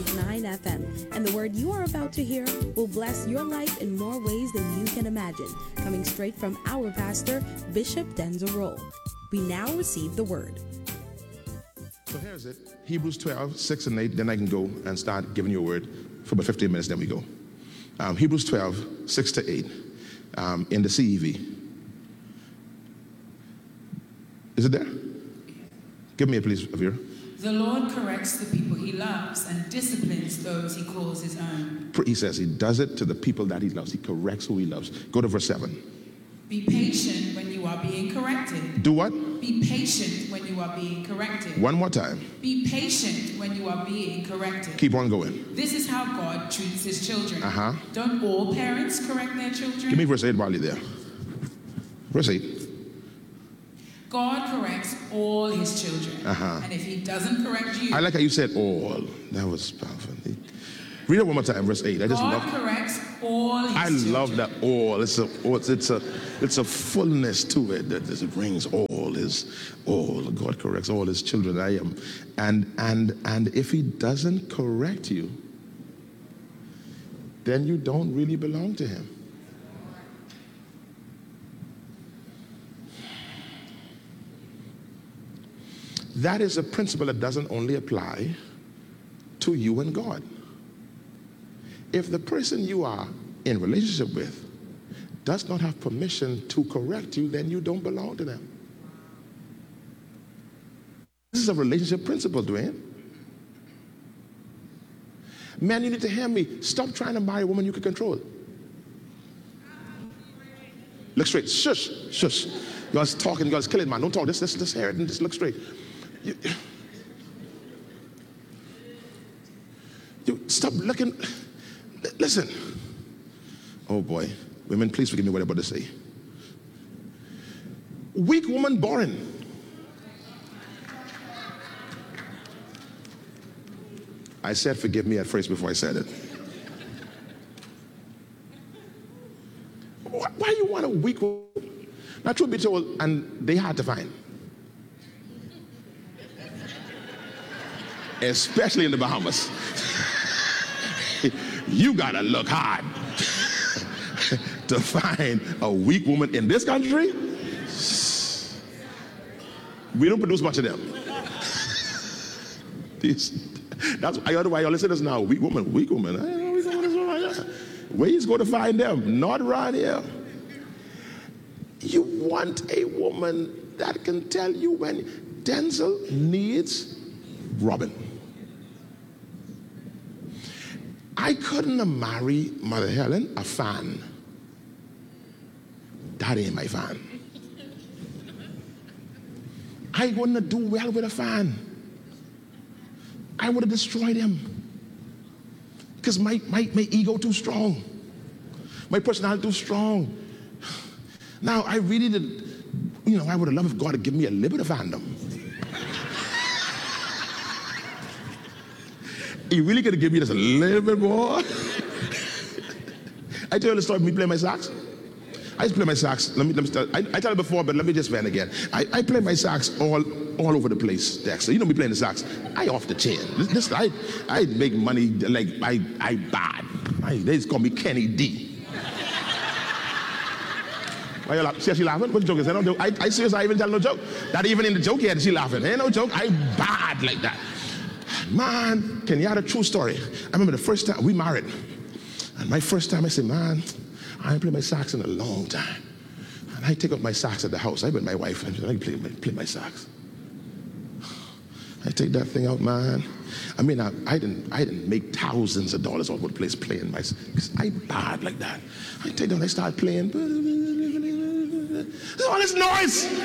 106.9 FM. And the word you are about to hear will bless your life in more ways than you can imagine. Coming straight from our pastor, Bishop Denzel Rolle. We now receive the word. So here's it. Hebrews 12, 6 and 8. Then I can go and start giving you a word for about 15 minutes. Then we go. Hebrews 12, 6 to 8 in the CEV. Is it there? Give me a please, Avira. The Lord corrects the people he loves and disciplines those he calls his own. He says he does it to the people that he loves. He corrects who he loves. Go to verse 7. Be patient when you are being corrected. Do what? Be patient when you are being corrected. One more time. Be patient when you are being corrected. Keep on going. This is how God treats his children. Uh-huh. Don't all parents correct their children? Give me verse 8 while you're there. Verse 8. God corrects all his children. Uh-huh. And if he doesn't correct you... I like how you said all. That was powerful. Read it one more time, verse 8. God corrects all his children. I love that all. It's a fullness to it that just brings all is all. God corrects all his children. And if he doesn't correct you, then you don't really belong to him. That is a principle that doesn't only apply to you and God. If the person you are in relationship with does not have permission to correct you, then you don't belong to them. This is a relationship principle, Dwayne. Man, you need to hear me. Stop trying to marry a woman you can control. Look straight. Shush, shush. You guys talking, you guys killing, man. Don't talk. Just hear it and just look straight. You stop looking. Listen. Oh boy. Women, please forgive me what I'm about to say. Weak woman, boring. I said forgive me at first before I said it. Why you want a weak woman? Now, truth be told, and they hard to find. Especially in the Bahamas. You gotta look hard to find a weak woman in this country. We don't produce much of them. That's why y'all listen to us now. Weak woman. I don't know weak woman. Where you go to find them? Not around here. You want a woman that can tell you when Denzel needs Robin. I couldn't have married Mother Helen, a fan. That ain't my fan. I wouldn't have do well with a fan. I would have destroyed him. Because my ego too strong. My personality too strong. Now, I really did, I would have loved if God had given me a little bit of fandom. He really could have given me just a little bit more. I tell you the story of me playing my sax. I used to play my sax. Let me start. I tell you before, but let me just vent again. I play my sax all over the place, Dexter. You know me playing the sax. I off the chain. I make money like I bad. They just call me Kenny D. Why you laughing? See how she laughing? What joke is that? No joke. I seriously, I even tell no joke. Not even in the joke yet, she laughing. Ain't no joke. I bad like that. Man, can you have a true story? I remember the first time we married. And my first time I said, man, I ain't played my sax in a long time. And I take up my sax at the house. I with my wife and I play my sax. I take that thing out, man. I mean, I didn't make thousands of dollars all over the place playing my sax. Because I bad like that. I take down, I start playing. There's all this noise.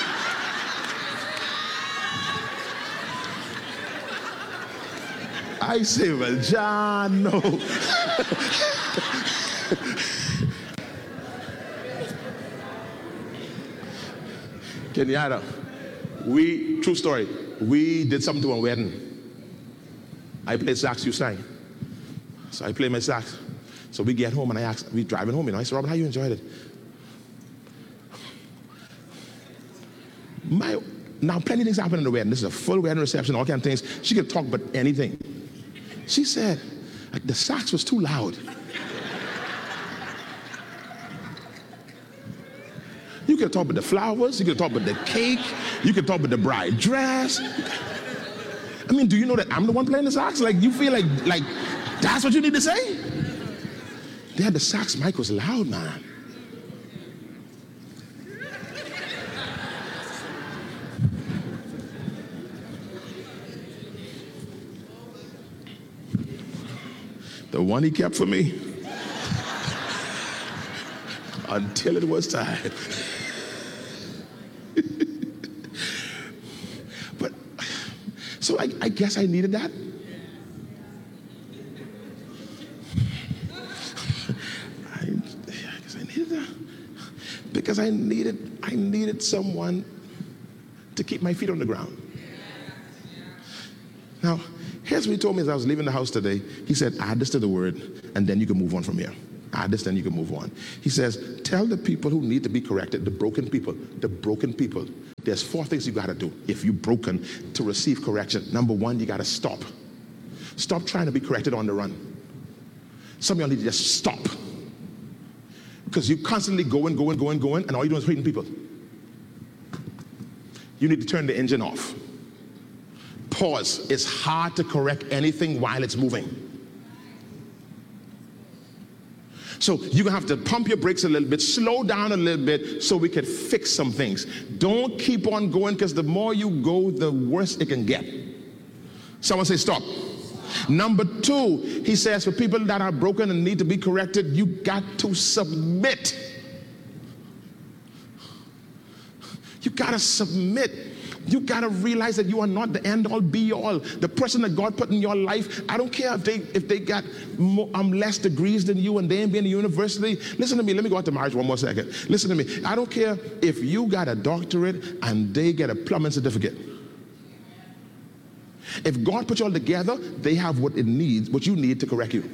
I say, well, John, no. Kenyatta, true story, we did something to a wedding. I played sax, you sang. So I play my sax. So we get home and we driving home, I said, Robin, how you enjoyed it? Now, plenty of things happen in the wedding. This is a full wedding reception, all kinds of things. She could talk about anything. She said, the sax was too loud. You can talk about the flowers, you can talk about the cake, you can talk about the bride dress. I mean, do you know that I'm the one playing the sax? Like, you feel like that's what you need to say? Yeah, the sax mic was loud, man. The one he kept for me until it was time. But so I guess I needed that. I guess I needed that because I needed someone to keep my feet on the ground. Now, here's what he told me as I was leaving the house today. He said, add this to the word, and then you can move on from here. Add this, then you can move on. He says, tell the people who need to be corrected, the broken people. There's 4 things you got to do if you're broken to receive correction. Number 1, you got to stop. Stop trying to be corrected on the run. Some of y'all need to just stop. Because you're constantly going, and all you're doing is hurting people. You need to turn the engine off. Pause. It's hard to correct anything while it's moving. So you're going to have to pump your brakes a little bit, slow down a little bit so we can fix some things. Don't keep on going, because the more you go, the worse it can get. Someone say stop. Number 2, he says for people that are broken and need to be corrected, you got to submit. You got to submit. You got to realize that you are not the end-all, be-all. The person that God put in your life, I don't care if they got more, less degrees than you and they ain't been to university. Listen to me. Let me go out to marriage one more second. Listen to me. I don't care if you got a doctorate and they get a plumbing certificate. If God put you all together, they have what you need to correct you.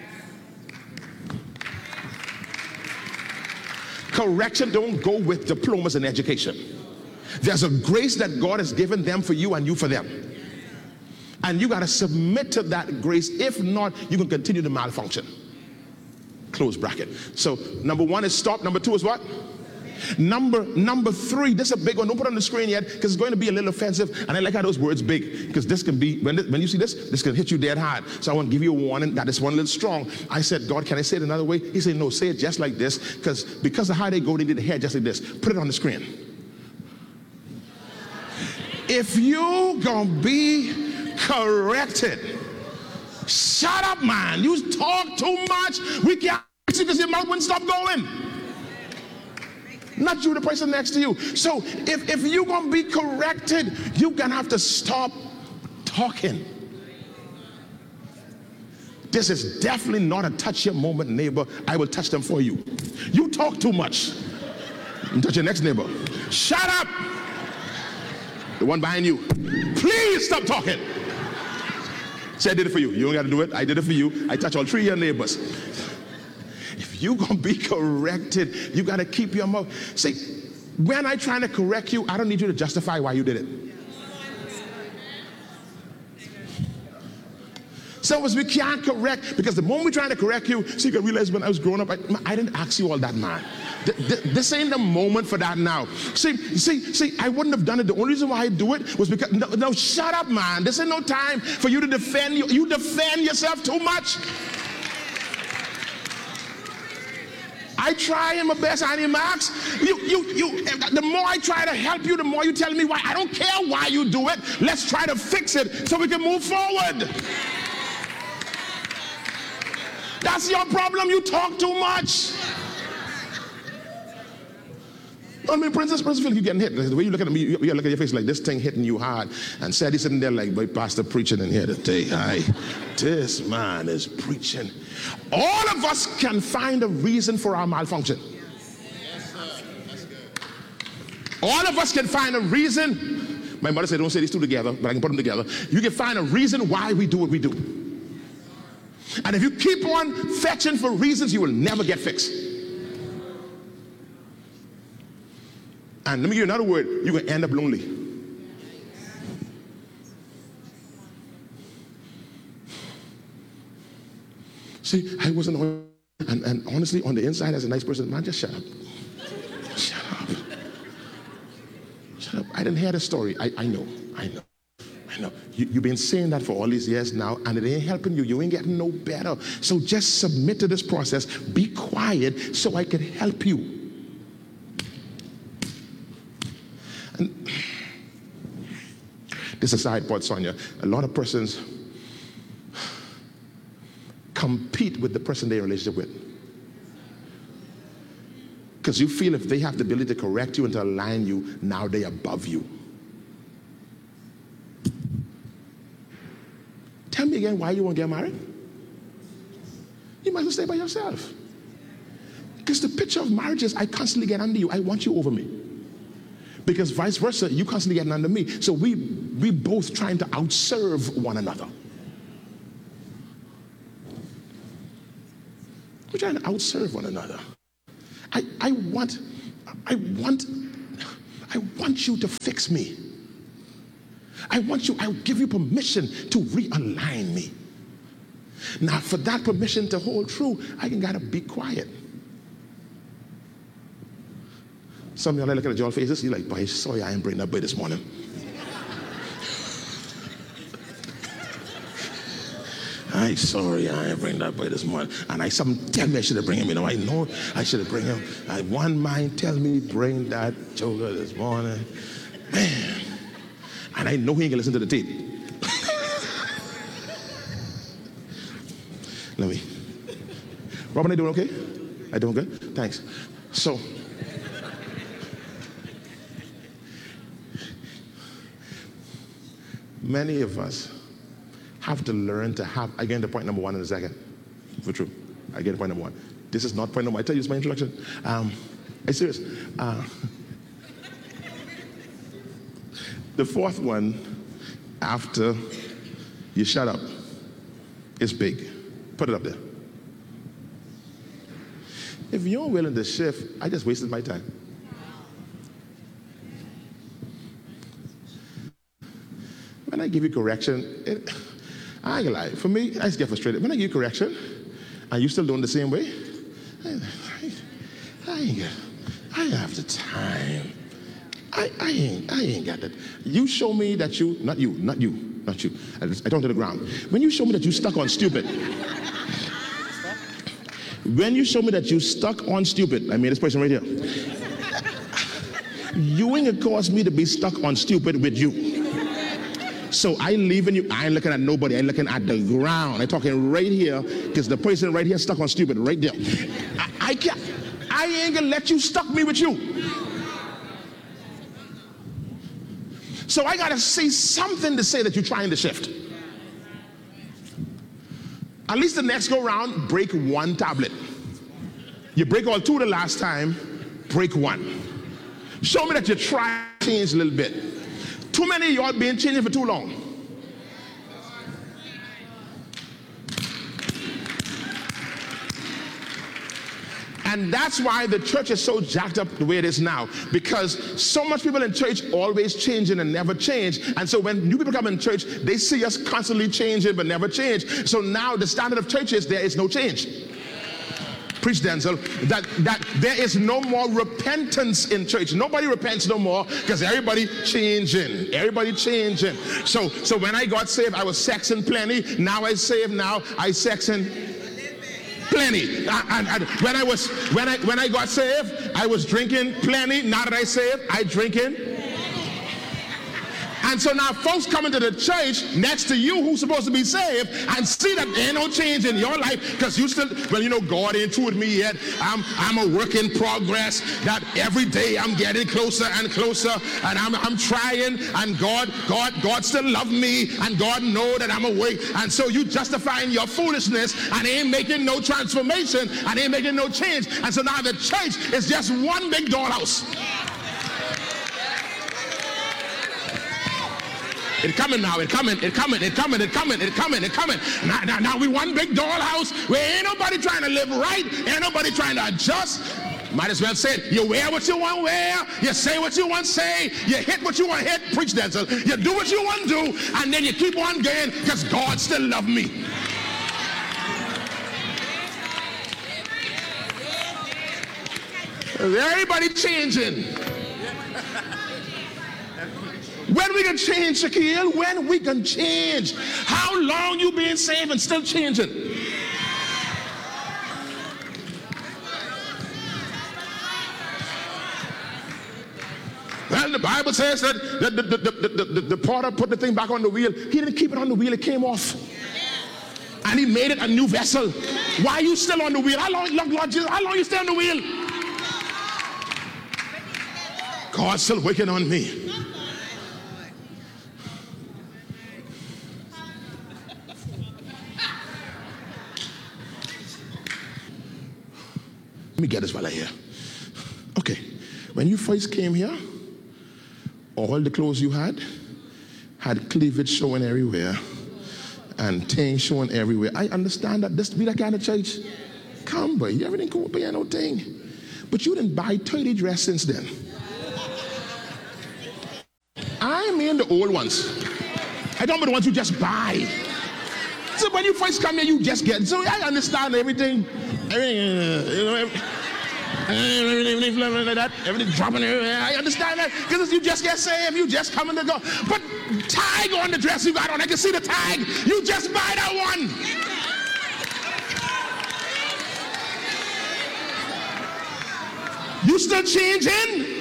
Correction don't go with diplomas in education. There's a grace that God has given them for you and you for them. And you got to submit to that grace. If not, you can continue to malfunction. Close bracket. So number 1 is stop. Number 2 is what? Number 3, this is a big one. Don't put it on the screen yet because it's going to be a little offensive. And I like how those words big, because this can be, when you see this can hit you dead hard. So I want to give you a warning that is one little strong. I said, God, can I say it another way? He said, no, say it just like this, because of how they go, they did the hair just like this. Put it on the screen. If you gonna be corrected, shut up, man. You talk too much. We can't because your mouth wouldn't stop going. Not you, the person next to you. So if you're gonna be corrected, you're gonna have to stop talking. This is definitely not a touch your moment, neighbor. I will touch them for you. You talk too much. You touch your next neighbor. Shut up. The one behind you, please stop talking. Say I did it for you. You don't got to do it. I did it for you. I touch all 3 of your neighbors. If you're going to be corrected, you got to keep your mouth. See, when I'm trying to correct you, I don't need you to justify why you did it. Some of us, we can't correct, because the moment we're trying to correct you, so you can realize when I was growing up, I didn't ask you all that, man. This ain't the moment for that now. See, I wouldn't have done it. The only reason why I do it was because, no, shut up, man. This ain't no time for you to defend you. You defend yourself too much. I try my best, Annie Max. The more I try to help you, the more you tell me why. I don't care why you do it. Let's try to fix it so we can move forward. That's your problem. You talk too much. I mean, Princess Phil, you getting hit. The way you look at me, you look at your face like this thing hitting you hard. And Sadie sitting there like, boy, pastor preaching in here today. This man is preaching. All of us can find a reason for our malfunction. Yes, sir. That's good. All of us can find a reason. My mother said, don't say these 2 together, but I can put them together. You can find a reason why we do what we do. And if you keep on fetching for reasons, you will never get fixed. And let me give you another word. You're going to end up lonely. See, I wasn't on, and honestly, on the inside, as a nice person, man, just shut up. Shut up. Shut up. I didn't hear the story. I know. You've been saying that for all these years now, and it ain't helping you. You ain't getting no better. So just submit to this process. Be quiet so I can help you. And this is a side part, Sonia. A lot of persons compete with the person they're in a relationship with. Because you feel if they have the ability to correct you and to align you, now they're above you. Tell me again why you won't get married. You might as well stay by yourself. Because the picture of marriage is I constantly get under you. I want you over me. Because vice versa, you constantly getting under me. So we both trying to outserve one another. We're trying to outserve one another. I want you to fix me. I'll give you permission to realign me. Now, for that permission to hold true, I gotta be quiet. Some of y'all look at your faces, you're like, boy, sorry I ain't bring that boy this morning. I'm sorry I ain't bring that boy this morning. And something tell me I should have bring him. You know I should have bring him. One mind tell me bring that joker this morning. Man. And I know he ain't gonna listen to the tape. Let me. Robin, I doing okay? I doing good? Thanks. So, many of us have to learn to have, I get to point number one in a second. For true. I get to point number one. This is not point number one. I tell you, it's my introduction. I'm serious. The fourth one, after you shut up, is big. Put it up there. If you're willing to shift, I just wasted my time. When I give you correction, I ain't gonna lie. For me, I just get frustrated. When I give you correction, and you still doing the same way, I ain't have the time. I ain't got that. You show me that you, not you. I talk to the ground. When you show me that you stuck on stupid, when you show me that you stuck on stupid, I mean this person right here, you ain't gonna cause me to be stuck on stupid with you. So I leaving you, I ain't looking at nobody, I'm looking at the ground. I'm talking right here, because the person right here stuck on stupid, right there. I ain't gonna let you stuck me with you. So I gotta say something to say that you're trying to shift. At least the next go round, break one tablet. You break all two the last time, break one. Show me that you try to change a little bit. Too many of y'all been changing for too long. And that's why the church is so jacked up the way it is now, because so much people in church always changing and never change. And so when new people come in church, they see us constantly changing but never change. So now the standard of church is there is no change. Preach, Denzel, that there is no more repentance in church. Nobody repents no more because everybody changing. Everybody changing. So when I got saved, I was sexing plenty. Now I saved, now I sexing plenty. And when I got saved, I was drinking plenty. Now that I saved, I drinking. And so now folks come into the church next to you who's supposed to be saved and see that there ain't no change in your life because you still, well, you know, God ain't through with me yet. I'm a work in progress, that every day I'm getting closer and closer, and I'm trying, and God still love me, and God know that I'm awake. And so you justifying your foolishness and ain't making no transformation and ain't making no change. And so now the church is just one big dollhouse. It's coming now, it's coming. Now we one big dollhouse where ain't nobody trying to live right, ain't nobody trying to adjust. Might as well say it. You wear what you want to wear, you say what you want to say, you hit what you want to hit, preach Denzel. You do what you want to do, and then you keep on going because God still loves me. Everybody changing. When we can change, Shaquille, when we can change. How long you been saved and still changing? Well, the Bible says that the potter put the thing back on the wheel. He didn't keep it on the wheel, it came off. And he made it a new vessel. Why are you still on the wheel? How long, Lord Jesus, how long you stay on the wheel? God's still working on me. Let me get this while I'm here. Okay, when you first came here, all the clothes you had cleavage showing everywhere and things showing everywhere. I understand that this be that kind of church. Come, boy, everything cool, but no thing. But you didn't buy 30 dresses since then. I mean the old ones. I don't mean the ones you just buy. So when you first come here, you just get. So I understand everything. Everything like that, everything dropping everywhere. I understand that because you just get saved, you just come in the door. But tag on the dress you got on, I can see the tag. You just buy that one. You still changing?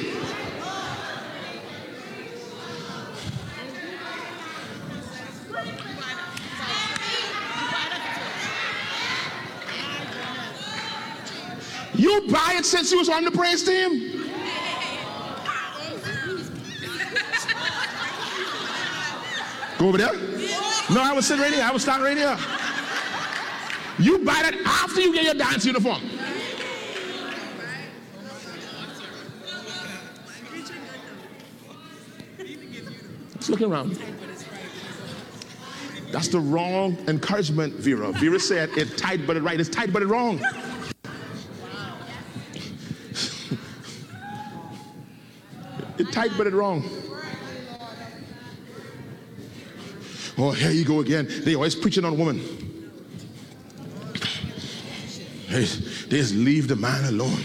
You buy it since you was on the praise team. Go over there. No, I was sitting right here. I was standing right here. You buy that after you get your dance uniform. Just looking around. That's the wrong encouragement, Vera. Vera said it's tight but it's right. It's tight but it's wrong. It's tight but it's wrong. Oh, here you go again. They always preaching on women. They just leave the man alone.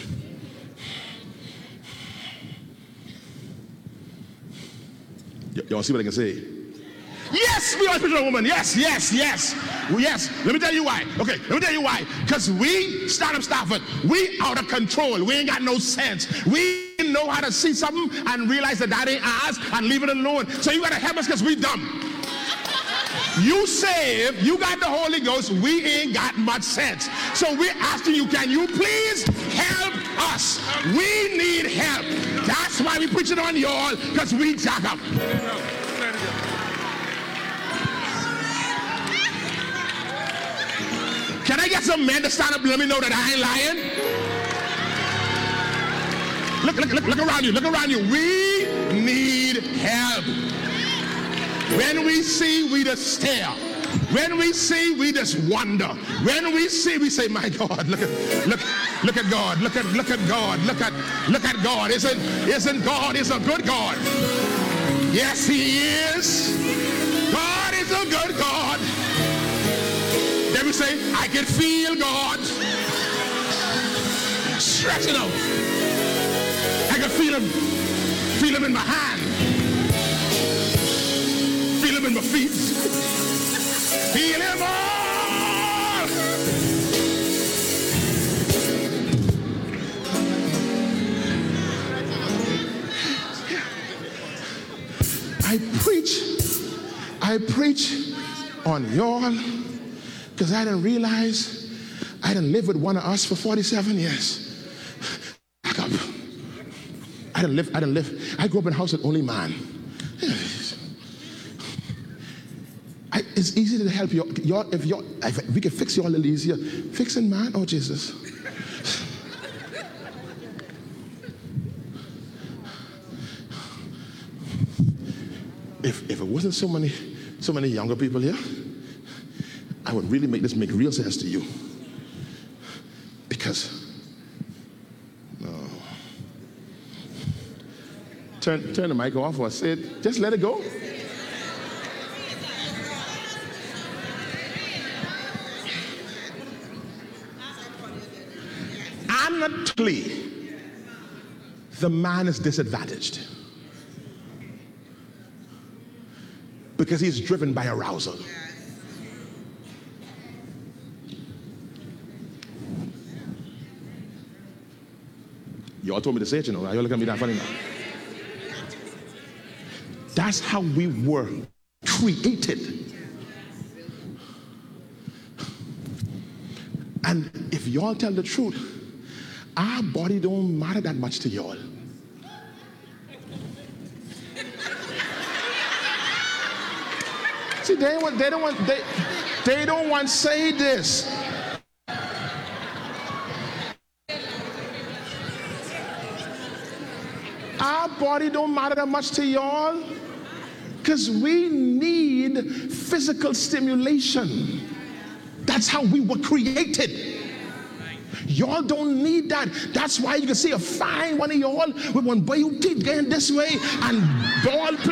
Y'all see what I can say? Yes, we always preach on women. Yes. Well, yes. Let me tell you why. Okay, let me tell you why. Because we, Stand Up Stafford, we out of control. We ain't got no sense. We know how to see something and realize that ain't ours and leave it alone. So you got to help us because we dumb. You saved, you got the Holy Ghost, we ain't got much sense. So we're asking you, can you please help us? We need help. That's why we preach it on y'all, because we jack up. Can I get some men to stand up and let me know that I ain't lying? Look around you, look around you. We need help. When we see, we just stare. When we see, we just wonder. When we see, we say, my God, look at God, look at God, look at God. Isn't God is a good God? Yes, he is. God is a good God. Then we say, I can feel God stretching out. I can feel him in my hand. Feel him in my feet. Feel him all. I preach on y'all because I didn't realize I didn't live with one of us for 47 years. I didn't live. I grew up in a house with only man. It's easy to help you. If we can fix you all a little easier. Fixing man, oh Jesus. If it wasn't so many younger people here, I would really make real sense to you. Because turn the mic off or say it, just let it go. Honestly, the man is disadvantaged because he's driven by arousal. Y'all told me to say it, you know. Y'all looking at me that funny now. That's how we were created. And if y'all tell the truth, our body don't matter that much to y'all. See, they don't want to say this. Our body don't matter that much to y'all because we need physical stimulation. That's how we were created. Y'all don't need that. That's why you can see a fine one of y'all with one boy teeth going this way and ball